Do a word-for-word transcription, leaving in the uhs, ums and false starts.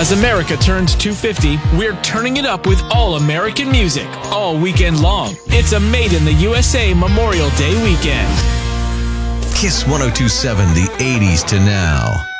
As America turns two fifty, we're turning it up with all American music, all weekend long. It's a Made in the U S A Memorial Day weekend. Kiss one oh two point seven, the eighties to now.